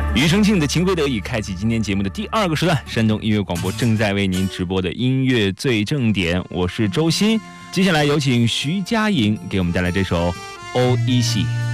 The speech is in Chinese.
庾澄庆的情非得已开启今天节目的第二个时段，山东音乐广播正在为您直播的音乐最正点，我是周鑫。接下来有请徐佳莹给我们带来这首《All Easy》。